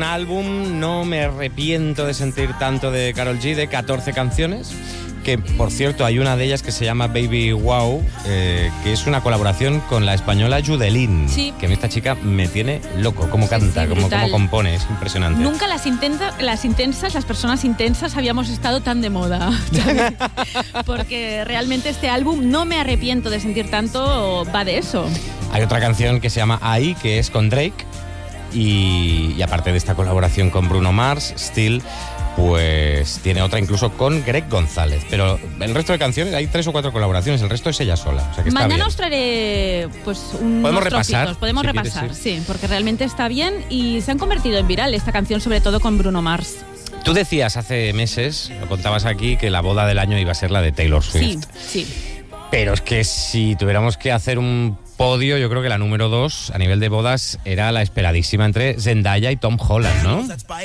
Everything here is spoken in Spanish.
álbum, no me arrepiento de sentir tanto, de Karol G, de 14 canciones, que por cierto hay una de ellas que se llama Baby Wow, que es una colaboración con la española Yudelín, sí. Que esta chica me tiene loco, cómo canta, sí, cómo compone, es impresionante. Nunca las personas intensas habíamos estado tan de moda, porque realmente este álbum, no me arrepiento de sentir tanto, va de eso. Hay otra canción que se llama Ahí, que es con Drake, y aparte de esta colaboración con Bruno Mars, Still, pues tiene otra incluso con Greg González. Pero el resto de canciones, hay 3 o 4 colaboraciones, el resto es ella sola. O sea que está Mañana bien. Os traeré pues unos ¿Podemos repasar? trocitos. Podemos Si repasar, quieres, sí, porque realmente está bien y se han convertido en viral esta canción, sobre todo con Bruno Mars. Tú decías hace meses, lo contabas aquí, que la boda del año iba a ser la de Taylor Swift. Sí. Pero es que si tuviéramos que hacer un podio, yo creo que la número 2 a nivel de bodas era la esperadísima entre Zendaya y Tom Holland, ¿no?